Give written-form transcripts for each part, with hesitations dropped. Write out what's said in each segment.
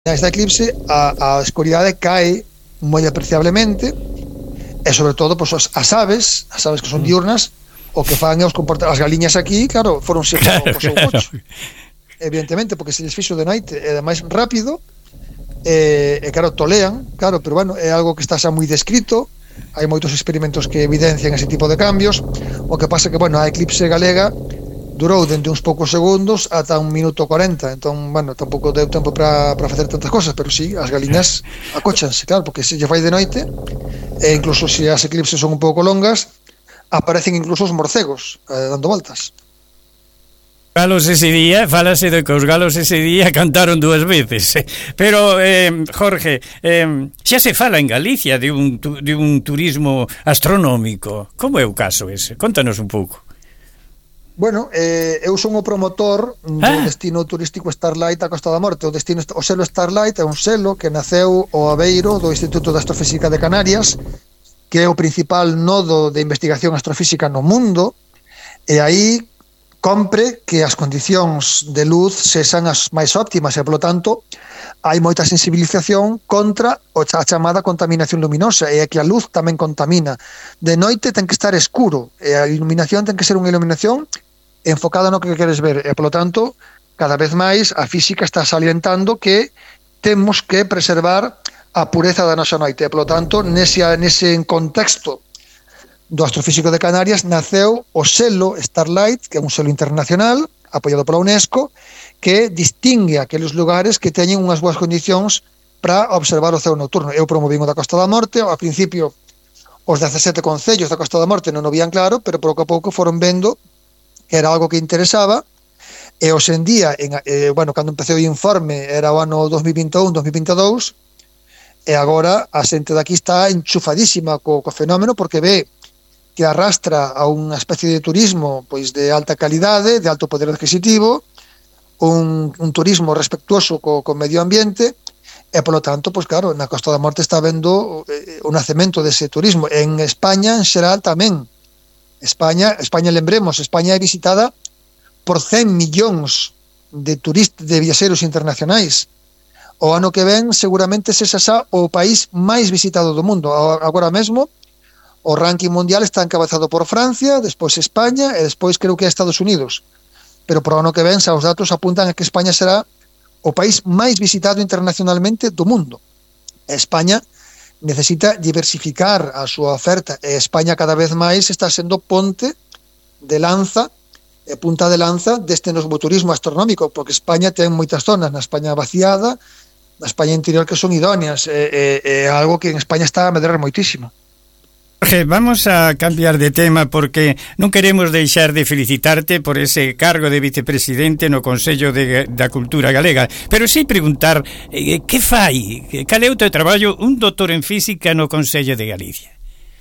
Neste eclipse a escuridade cae moi apreciablemente, e sobre todo pois, as aves que son diurnas, o que fan é os comportar as galiñas aquí, claro, foronse claro, co seu coche, evidentemente, porque se les fixo de noite é máis rápido, e claro, tolean, claro, pero bueno, é algo que está xa moi descrito, hai moitos experimentos que evidencian ese tipo de cambios. O que pasa que, bueno, a eclipse galega durou dende uns poucos segundos ata 1 minuto 40, entón, bueno, tampouco deu tempo para facer tantas cosas, pero sí, as galiñas acóchanse, claro, porque se lle fai de noite, e incluso se as eclipses son un pouco longas, aparecen incluso os morcegos dando voltas. Galos ese día, falase de que os galos ese día cantaron 2 veces. Pero, Jorge, xa se fala en Galicia de un turismo astronómico. Como é o caso ese? Contanos un pouco. Bueno, eu son o promotor do destino turístico Starlight a Costa da Morte. O selo Starlight é un selo que naceu ao abeiro do Instituto de Astrofísica de Canarias, que é o principal nodo de investigación astrofísica no mundo, e aí compre que as condicións de luz sexan as máis óptimas, e, polo tanto, hai moita sensibilización contra a chamada contaminación luminosa, e é que a luz tamén contamina. De noite ten que estar escuro, e a iluminación ten que ser unha iluminación enfocada no que queres ver, e, polo tanto, cada vez máis a física está salientando que temos que preservar a pureza da nosa noite, e, polo tanto, nese contexto do Astrofísico de Canarias naceu o selo Starlight, que é un selo internacional apoiado pola UNESCO, que distingue aqueles lugares que teñen unhas boas condicións para observar o ceo nocturno. Eu promovín o da Costa da Morte, ao principio os 17 concellos da Costa da Morte non o vían claro, pero pouco a pouco foron vendo que era algo que interesaba, e hoxe en día, bueno, cando empecé o informe era o ano 2021-2022, e agora a xente daqui está enchufadísima co fenómeno, porque ve que arrastra a unha especie de turismo pois de alta calidade, de alto poder adquisitivo, un turismo respectuoso co medio ambiente, e polo tanto, pois claro, na Costa da Morte está vendo o nacemento dese turismo. En España, en xeral, tamén. España, lembremos, España é visitada por 100 millóns de turistas, de viaxeros internacionais. O ano que ven, seguramente sexa xa o país máis visitado do mundo. Agora mesmo, o ranking mundial está encabezado por Francia, despois España e despois creo que Estados Unidos. Pero por ano que ven, xa os datos apuntan a que España será o país máis visitado internacionalmente do mundo. España necesita diversificar a súa oferta, e España cada vez máis está sendo ponte de lanza e punta de lanza deste novo turismo astronómico, porque España ten moitas zonas na España vaciada, na España interior, que son idóneas, é algo que en España está a medrar moitísimo. Jorge, vamos a cambiar de tema, porque non queremos deixar de felicitarte por ese cargo de vicepresidente no Consello da Cultura Galega, pero si preguntar que fai, cal é o teu traballo un doutor en física no Consello de Galicia?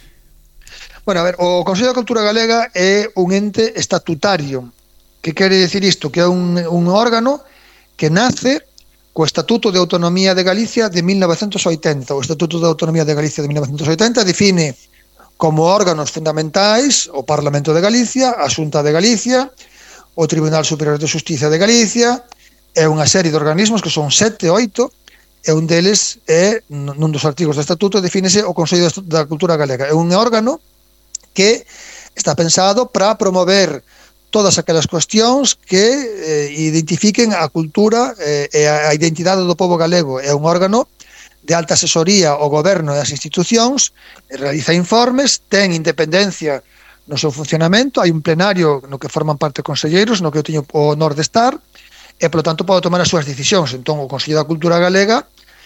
Bueno, a ver, o Consello da Cultura Galega é un ente estatutario. Que quere dicir isto? Que é un órgano que nace co Estatuto de Autonomía de Galicia de 1980. O Estatuto de Autonomía de Galicia de 1980 define como órganos fundamentais o Parlamento de Galicia, a Xunta de Galicia, o Tribunal Superior de Xustiza de Galicia, e unha serie de organismos que son 7, 8, e un deles é, nun dos artigos do Estatuto, defínese o Consello da Cultura Galega. É un órgano que está pensado para promover todas aquelas cuestións que identifiquen a cultura e a identidade do pobo galego. É un órgano de alta asesoría ao goberno e as institucións, realiza informes, ten independencia no seu funcionamento, hai un plenario no que forman parte conselleiros, no que eu teño o honor de estar, e, polo tanto, pode tomar as súas decisións. Entón, o Consello da Cultura Galega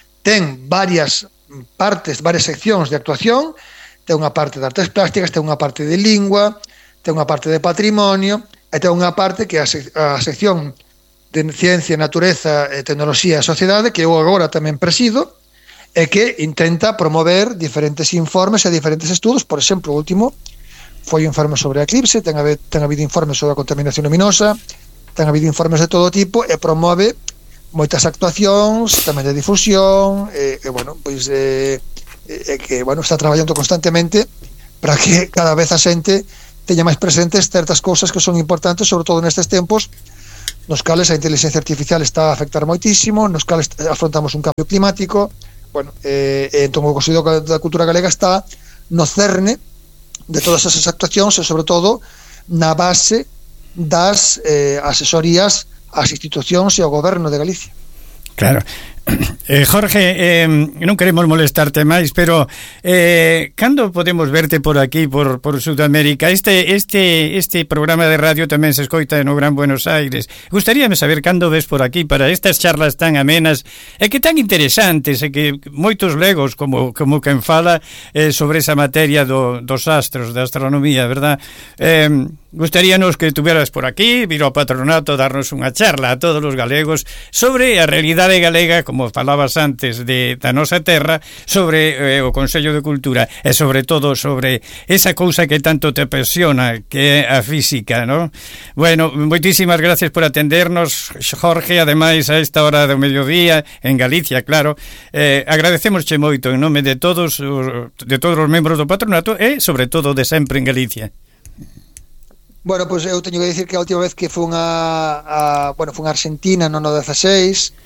ten varias partes, varias seccións de actuación, ten unha parte de artes plásticas, ten unha parte de lingua, ten unha parte de patrimonio, e ten unha parte que é a sección de ciencia, natureza, tecnoloxía e sociedade, que eu agora tamén presido, e que intenta promover diferentes informes e diferentes estudos. Por exemplo, o último foi un informe sobre a eclipse, ten habido informes sobre a contaminación luminosa, ten habido informes de todo tipo, e promove moitas actuacións tamén de difusión, bueno, pois que, bueno, está traballando constantemente para que cada vez a xente teña máis presentes certas cousas que son importantes, sobre todo nestes tempos, nos cales a inteligencia artificial está a afectar moitísimo, nos cales afrontamos un cambio climático. Bueno, entón o Consello da Cultura Galega está no cerne de todas esas actuacións e sobre todo na base das asesorías ás institucións e ao goberno de Galicia. Claro. Jorge, non queremos molestarte máis, pero cando podemos verte por aquí, por Sudamérica? Este programa de radio tamén se escoita no Gran Buenos Aires. Gustaríame saber cando ves por aquí para estas charlas tan amenas e que tan interesantes e que moitos legos como quen fala sobre esa materia dos astros, da astronomía, verdad? Gustaríanos que tuveras por aquí, vir ao patronato, darnos unha charla a todos os galegos sobre a realidade galega, como falabas antes da nosa terra, sobre o Consello de Cultura e sobre todo sobre esa cousa que tanto te apasiona, que é a física, ¿no? Bueno, moitísimas gracias por atendernos, Jorge, ademais a esta hora do mediodía en Galicia, claro. Agradecemosche moito en nome de todos os membros do patronato e sobre todo de sempre en Galicia. Bueno, pois eu teño que dicir que a última vez que fun a Argentina no 16,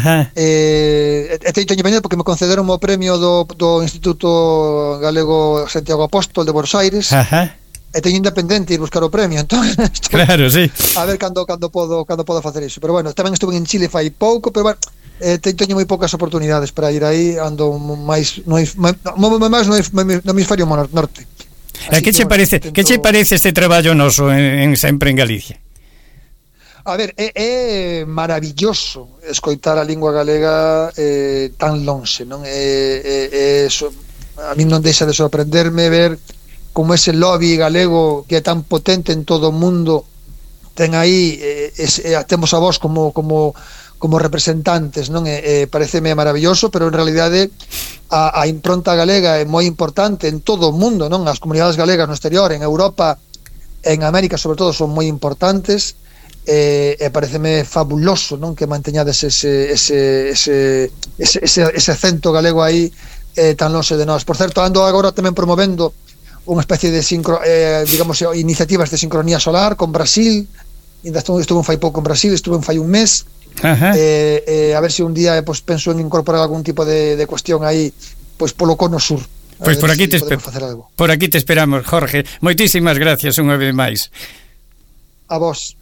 teño venido porque me concederon o premio do Instituto Galego Santiago Apóstol de Buenos Aires. E teño independente ir buscar o premio, entón claro, sí. A ver cando podo facer iso. Pero bueno, tamén estuve en Chile fai pouco, pero bueno, teño moi poucas oportunidades para ir aí, ando máis no hemisferio norte. Que che parece este traballo noso sempre en Galicia? A ver, é maravilloso escoitar a lingua galega tan lonxe, non? A mí non deixa de sorprenderme ver como ese lobby galego que é tan potente en todo o mundo ten aí temos a vos como representantes, non? Pareceme maravilloso, pero en realidade a impronta galega é moi importante en todo o mundo, non? As comunidades galegas no exterior, en Europa, en América sobre todo, son moi importantes, e pareceme fabuloso, non? Que manteñades ese acento galego aí tan longe de nós. Por certo, ando agora tamén promovendo unha especie de iniciativas de sincronía solar con Brasil. Estuve fai pouco en Brasil, estuve fai un mes. A ver se un día penso en incorporar algún tipo de cuestión aí polo cono sur. Pois por aquí te esperamos, Jorge. Moitísimas gracias unha vez máis. A vos.